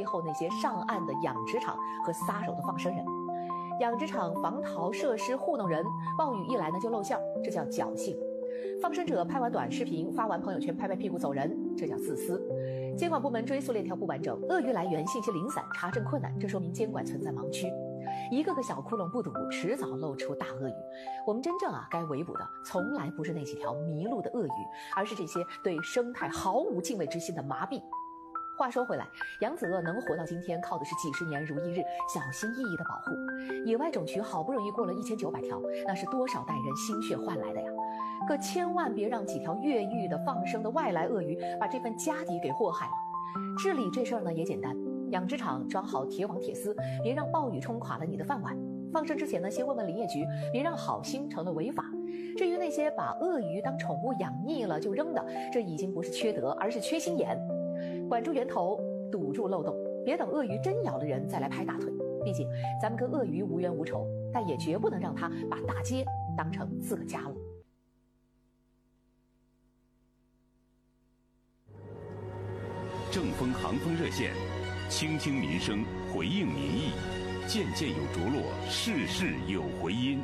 后那些上岸的养殖场和撒手的放生人。养殖场防逃设施糊弄人，暴雨一来呢就露馅，这叫侥幸；放生者拍完短视频发完朋友圈拍拍屁股走人，这叫自私。监管部门追溯链条不完整，鳄鱼来源信息零散，查证困难，这说明监管存在盲区。一个个小窟窿不堵，迟早露出大鳄鱼。我们真正该围捕的从来不是那几条迷路的鳄鱼，而是这些对生态毫无敬畏之心的麻痹。话说回来，扬子鳄能活到今天，靠的是几十年如一日小心翼翼的保护。野外种群好不容易过了1900条，那是多少代人心血换来的呀！可千万别让几条越狱的放生的外来鳄鱼把这份家底给祸害了。治理这事儿呢也简单，养殖场装好铁网铁丝，别让暴雨冲垮了你的饭碗。放生之前呢，先问问林业局，别让好心成了违法。至于那些把鳄鱼当宠物养腻了就扔的，这已经不是缺德，而是缺心眼。管住源头，堵住漏洞，别等鳄鱼真咬了人再来拍大腿。毕竟咱们跟鳄鱼无冤无仇，但也绝不能让它把大街当成自个家了。 正风航风热线，倾听民生，回应民意，件件有着落，事事有回音。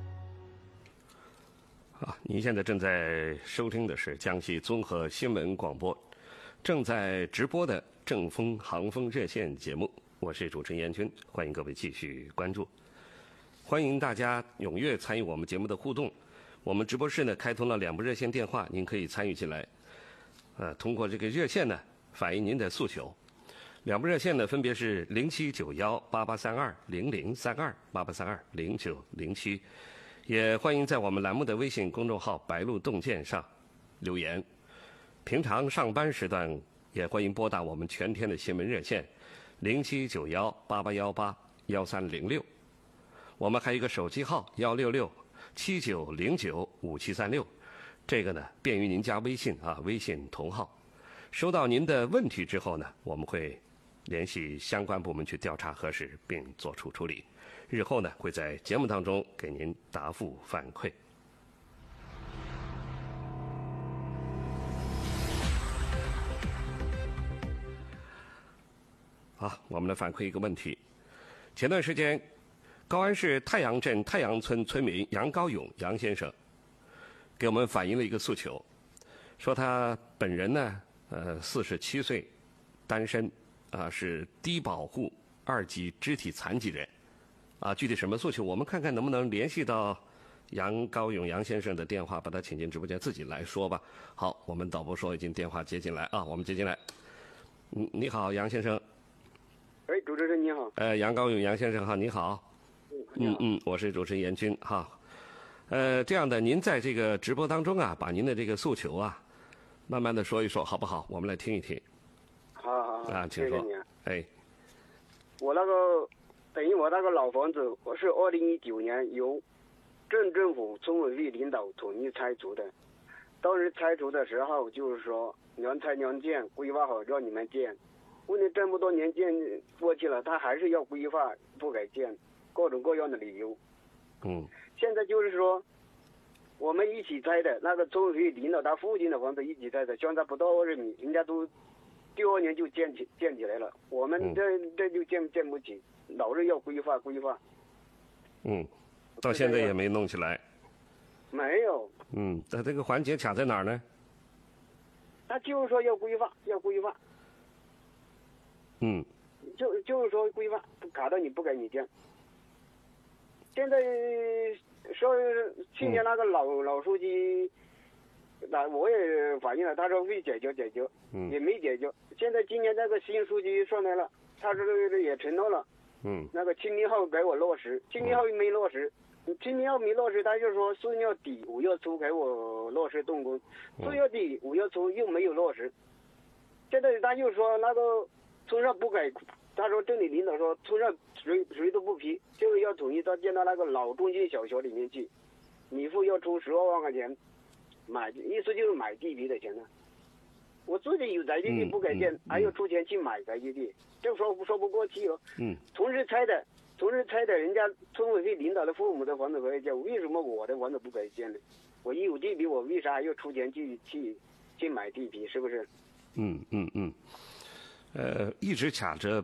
您现在正在收听的是江西综合新闻广播正在直播的正风航风热线节目，我是主持人严军，欢迎各位继续关注。欢迎大家踊跃参与我们节目的互动。我们直播室呢开通了2部热线电话，您可以参与进来。通过这个热线呢反映您的诉求。2部热线呢分别是07918832003288320907，也欢迎在我们栏目的微信公众号白鹿洞见上留言。平常上班时段也欢迎拨打我们全天的新闻热线079188181306。我们还有一个手机号16679095736，这个呢便于您加微信微信同号。收到您的问题之后呢，我们会联系相关部门去调查核实并作出处理，日后呢会在节目当中给您答复反馈。好，我们来反馈一个问题。前段时间高安市太阳镇太阳村村民杨高勇杨先生给我们反映了一个诉求，说他本人呢47岁，单身是低保户2级肢体残疾人具体什么诉求，我们看看能不能联系到杨高勇杨先生的电话，把他请进直播间自己来说吧。好，我们导播说已经电话接进来我们接进来。你好，杨先生。 主持人你好。 杨高勇杨先生好，你好。 你好。 我是主持人严军这样的，您在这个直播当中把您的这个诉求慢慢的说一说好不好？我们来听一听。 好请说。 谢谢你。 我等于我那个老房子，我是2019年由镇政府村委会领导统一拆除的。当时拆除的时候就是说娘拆娘建，规划好让你们建。问题这么多年建过去了，他还是要规划不给建，各种各样的理由。现在就是说我们一起拆的，那个村委会领导他附近的房子一起拆的，相差不到20米，人家都第2年就建起来了，我们这就建不起，老是要规划。 到现在也没弄起来。 没有。 那这个环节卡在哪儿呢？ 他就是说要规划。就是说规划卡到你不给你建。现在说去年那个老书记，我也反映了，他说会解决，也没解决。现在今年那个新书记上来了，他这个也承诺了，那个7号给我落实，7号没落实，7号没落实，他就说4月底5月初给我落实动工，4月底5月初又没有落实。现在他又说那个村上不给，他说镇里领导说村上谁都不批，就是要统一到建到那个老中心小学里面去，你父要出12万块钱买，意思就是买地皮的钱呢。我自己有宅基地不给建，还要出钱去买宅基地，这说不过去了。同时拆的人家村委会领导的父母的房子可以建，为什么我的房子不可以建呢？我一有地皮，我为啥还要出钱去买地皮？是不是？ 一直卡着